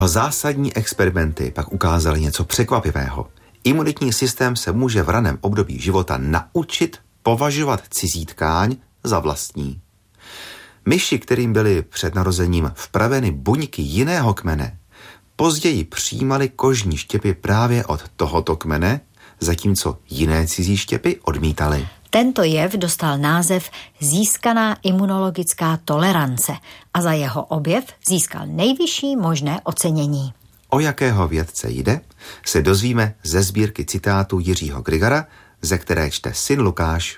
Zásadní experimenty pak ukázaly něco překvapivého. Imunitní systém se může v raném období života naučit považovat cizí tkáň za vlastní. Myši, kterým byly před narozením vpraveny buňky jiného kmene, později přijímaly kožní štěpy právě od tohoto kmene, zatímco jiné cizí štěpy odmítaly. Tento jev dostal název získaná imunologická tolerance a za jeho objev získal nejvyšší možné ocenění. O jakého vědce jde, se dozvíme ze sbírky citátů Jiřího Grigara, ze které čte syn Lukáš.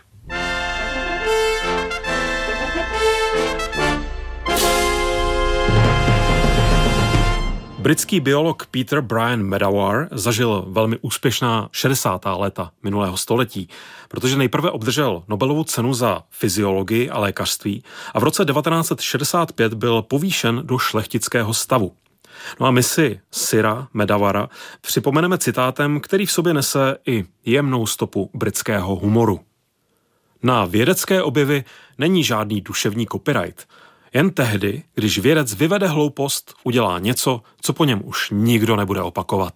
Britský biolog Peter Brian Medawar zažil velmi úspěšná 60. léta minulého století, protože nejprve obdržel Nobelovu cenu za fyziologii a lékařství a v roce 1965 byl povýšen do šlechtického stavu. No a my si Sira Medawara připomeneme citátem, který v sobě nese i jemnou stopu britského humoru. Na vědecké objevy není žádný duševní copyright. Jen tehdy, když vědec vyvede hloupost, udělá něco, co po něm už nikdo nebude opakovat.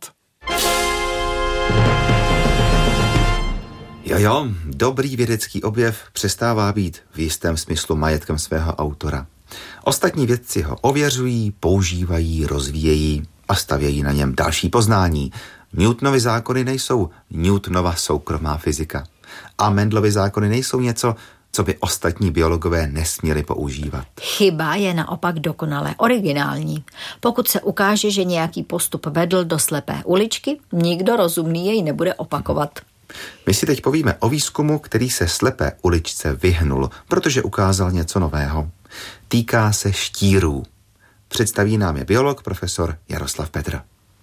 Jo, dobrý vědecký objev přestává být v jistém smyslu majetkem svého autora. Ostatní vědci ho ověřují, používají, rozvíjejí a stavějí na něm další poznání. Newtonovy zákony nejsou Newtonova soukromá fyzika. A Mendelovy zákony nejsou něco, co by ostatní biologové nesměli používat. Chyba je naopak dokonale originální. Pokud se ukáže, že nějaký postup vedl do slepé uličky, nikdo rozumný jej nebude opakovat. My si teď povíme o výzkumu, který se slepé uličce vyhnul, protože ukázal něco nového. Týká se štírů. Představí nám je biolog profesor Jaroslav Petr.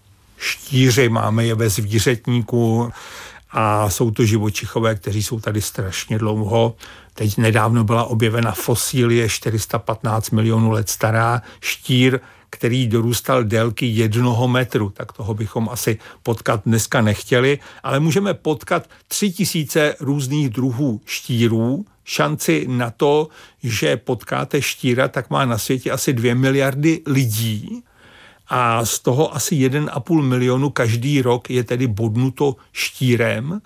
Štíři máme je ve zvířetníku a jsou to živočichové, kteří jsou tady strašně dlouho. Teď nedávno byla objevena fosílie 415 milionů let stará, štír, který dorůstal délky 1 metru, tak toho bychom asi potkat dneska nechtěli, ale můžeme potkat 3000 různých druhů štírů. Šanci na to, že potkáte štíra, tak má na světě asi 2 miliardy lidí a z toho asi 1,5 milionu každý rok je tedy bodnuto štírem.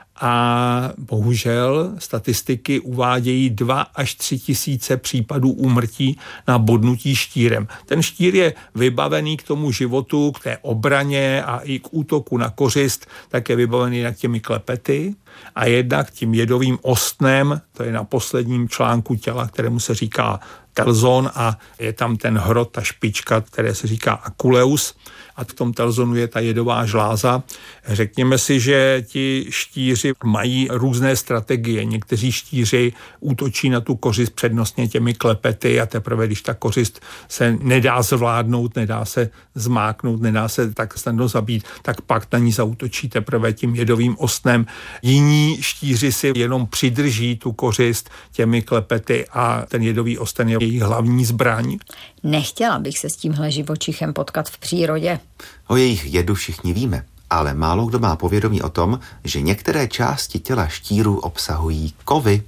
A bohužel statistiky uvádějí 2 až 3 tisíce případů úmrtí na bodnutí štírem. Ten štír je vybavený k tomu životu, k té obraně a i k útoku na kořist, tak je vybavený jednak těmi klepety a jednak tím jedovým ostnem, to je na posledním článku těla, kterému se říká telzon a je tam ten hrot, ta špička, které se říká akuleus a v tom telzonu je ta jedová žláza. Řekněme si, že ti štíři mají různé strategie. Někteří štíři útočí na tu kořist přednostně těmi klepety a teprve, když ta kořist se nedá zvládnout, nedá se zmáknout, nedá se tak snadno zabít, tak pak na ní zaútočí teprve tím jedovým ostnem. Jiní štíři si jenom přidrží tu kořist těmi klepety a ten jedový osten je jejich hlavní zbraň. Nechtěla bych se s tímhle živočichem potkat v přírodě. O jejich jedu všichni víme, ale málo kdo má povědomí o tom, že některé části těla štírů obsahují kovy.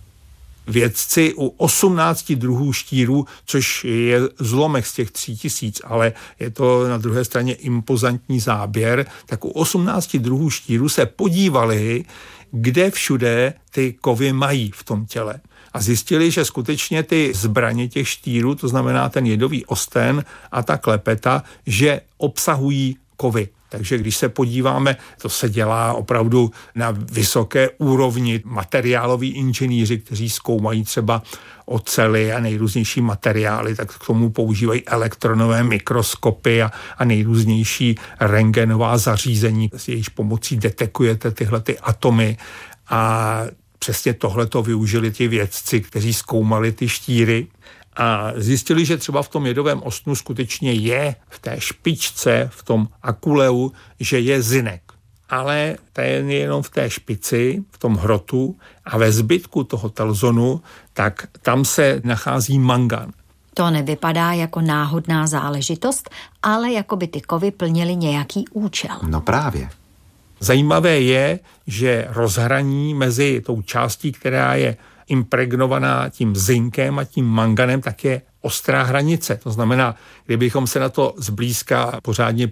Vědci u 18 druhů štírů, což je zlomek z těch 3000, ale je to na druhé straně impozantní záběr, tak u 18 druhů štírů se podívali, kde všude ty kovy mají v tom těle. A zjistili, že skutečně ty zbraně těch štírů, to znamená ten jedový osten a ta klepeta, že obsahují kovy. Takže když se podíváme, to se dělá opravdu na vysoké úrovni. Materiáloví inženýři, kteří zkoumají třeba ocely a nejrůznější materiály, tak k tomu používají elektronové mikroskopy a nejrůznější rentgenová zařízení, s jejichž pomocí detekujete tyhle ty atomy a přesně tohleto využili ti vědci, kteří zkoumali ty štíry a zjistili, že třeba v tom jedovém ostnu skutečně je v té špičce, v tom akuleu, že je zinek. Ale ten je jenom v té špici, v tom hrotu a ve zbytku toho telzonu, tak tam se nachází mangan. To nevypadá jako náhodná záležitost, ale jako by ty kovy plnily nějaký účel. No právě. Zajímavé je, že rozhraní mezi tou částí, která je impregnovaná tím zinkem a tím manganem, tak je ostrá hranice. To znamená, kdybychom se na to zblízka pořádně